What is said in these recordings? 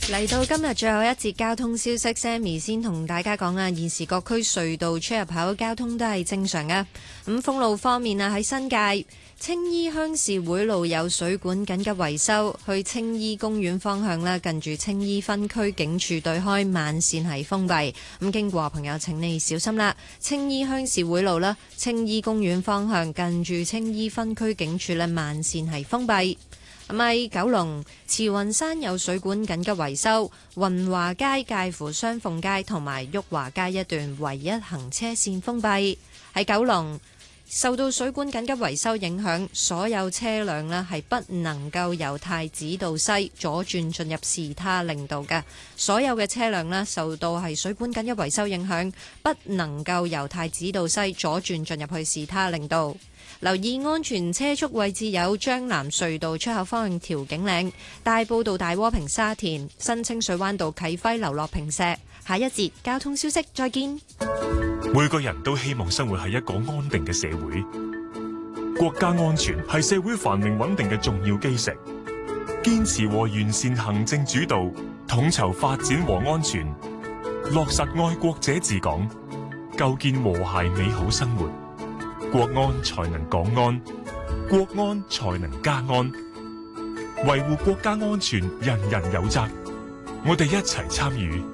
嚟到今日最後一節交通消息 ，Sammy 先同大家講啊，現時各區隧道出入口交通都係正常嘅。咁封路方面啊，喺新界青衣鄉事會路有水管緊急維修，去青衣公園方向啦，近住青衣分區警署對開慢線係封閉。咁經過朋友請你小心啦，青衣鄉事會路啦，青衣公園方向近住青衣分區警署咧慢線係封閉。咁喺九龍慈雲山有水管緊急維修，雲華街介乎雙鳳街同埋裕華街一段唯一行車線封閉。喺九龍受到水管緊急維修影響，所有車輛呢係不能夠由太子道西左轉進入士他令道嘅。所有嘅車輛呢受到係水管緊急維修影響，不能夠由太子道西左轉進入去士他令道。留意安全車速位置有將南隧道出口方向調景嶺、大埔道大窩坪沙田、新清水灣道啟輝流落坪石。下一節交通消息再見。 每個人都希望生活喺一個安定嘅社會，國家安全係社會繁榮穩定嘅重要基石。堅持和完善行政主導，統籌發展和安全，落實愛國者治港，構建和諧美好生活。國安才能港安，國安才能家安。維護國家安全，人人有責。我哋一齊參與。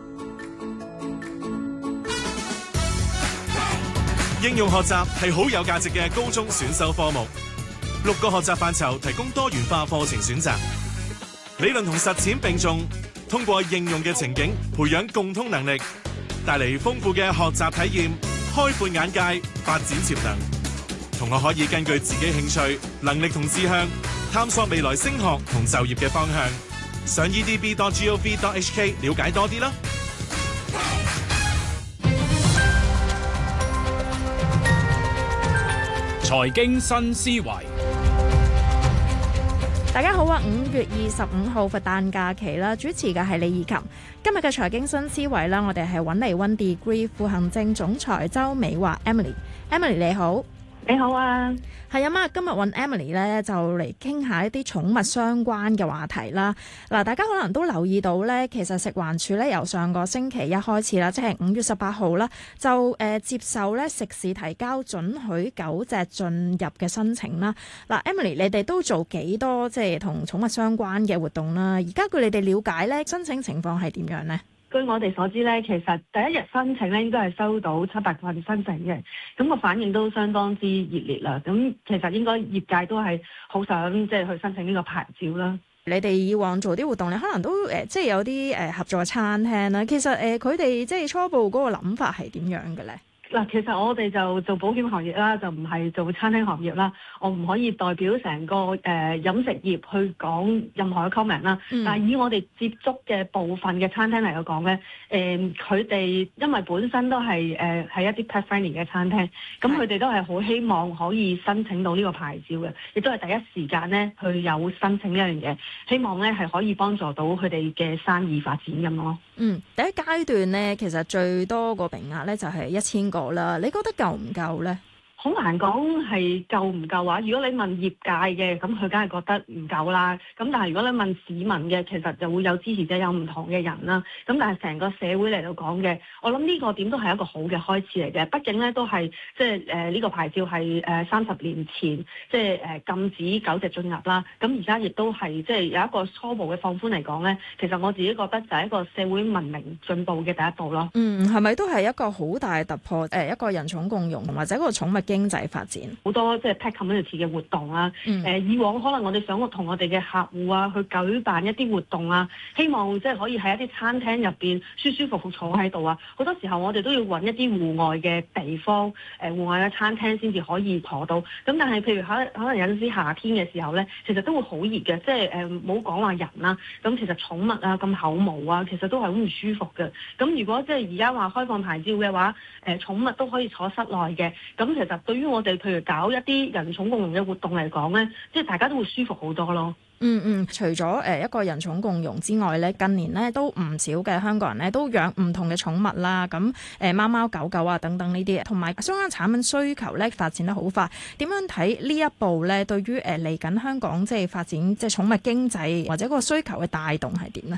應用學習係好有價值嘅高中選修科目，6個學習範疇提供多元化課程選擇，理論同實踐並重，通過應用嘅情景培養共通能力，帶嚟豐富嘅學習體驗，開闊眼界，發展潛能。同學可以根據自己興趣、能力同志向，探索未來升學同就業嘅方向。上 edb.gov.hk 了解多啲啦。 財經新思維， 大家好啊！5月25號佛誕假期啦，主持嘅係李以琴。今日嘅財經新思維啦，我哋係揾嚟 One Degree 副行政總裁周美華 Emily 你好。 你好啊， 係啊嘛，今日揾 Emily 咧就嚟傾下一啲寵物相關嘅話題啦。嗱，大家可能都留意到咧，其實食環署咧由上個星期一開始啦，即係5月18號啦，就接受咧食肆提交准許狗隻進入嘅申請啦。嗱，Emily，你哋都做幾多即係同寵物相關嘅活動啦？而家據你哋了解咧，申請情況係點樣呢？ 據我哋所知咧，其實第一日申請咧應該係收到700份申請嘅，咁個反應都相當之熱烈啦。咁其實應該業界都係好想即係去申請呢個牌照啦。 你哋以往做啲活動，你可能都即係有啲合作餐廳啦。其實佢哋即係初步嗰個諗法係點樣嘅咧？ 嗱，其實我哋就做保險行業啦，就唔係做餐廳行業啦。我唔可以代表成個飲食業去講任何嘅 comment 啦。但係以我哋接觸嘅部分嘅餐廳嚟講咧，佢哋因為本身都係一啲 pet friendly 嘅餐廳，咁佢哋都係好希望可以申請到呢個牌照嘅，亦都係第一時間咧去有申請呢樣嘢，希望咧係可以幫助到佢哋嘅生意發展咁咯。 第一階段咧，其實最多個名額咧就係1000個啦，你覺得夠唔夠咧？ 好難講係夠唔夠話。如果你問業界嘅，咁佢梗係覺得唔夠啦。咁但係如果你問市民嘅，其實就會有支持者，有唔同嘅人啦。咁但係成個社會嚟到講嘅，我諗呢個點都係一個好嘅開始嚟嘅。畢竟咧都係即係呢個牌照係30年前即係禁止狗隻進入啦。咁而家亦都係即係有一個初步嘅放寬嚟講咧，其實我自己覺得就係一個社會文明進步嘅第一步咯。 係咪都係一個好大嘅突破？一個人寵共融或者一個寵物經濟發展，好多即係 pet community 嘅活動啦。以往可能我哋想同我哋嘅客戶啊去舉辦一啲活動啊，希望即係可以喺一啲餐廳入邊舒舒服服坐喺度啊。好多時候我哋都要揾一啲戶外嘅地方，戶外嘅餐廳先至可以坐到。咁但係譬如可能有陣時夏天嘅時候咧，其實都會好熱嘅，即係唔好講話人啦。咁其實寵物啊咁厚毛啊，其實都係好唔舒服嘅。咁如果即係而家話開放牌照嘅話，寵物都可以坐室內嘅。咁其實對於我哋譬如搞一啲人寵共融嘅活動嚟講咧，即係大家都會舒服好多咯。 除咗一個人寵共融之外咧，近年咧都唔少嘅香港人咧都養唔同嘅寵物啦。咁貓貓狗狗啊等等呢啲，同埋相關產品需求咧發展得好快。點樣睇呢一步咧？對於嚟緊香港即係發展即係寵物經濟或者個需求嘅帶動係點咧？